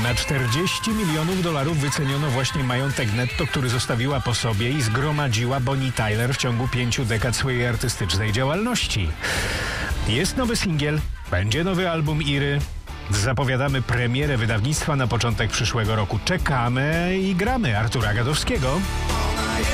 Na $40 milionów wyceniono właśnie majątek netto, który zostawiła po sobie i zgromadziła Bonnie Tyler w ciągu 5 dekad swojej artystycznej działalności. Jest nowy singiel, będzie nowy album Iry. Zapowiadamy premierę wydawnictwa na początek przyszłego roku. Czekamy i gramy Artura Gadowskiego.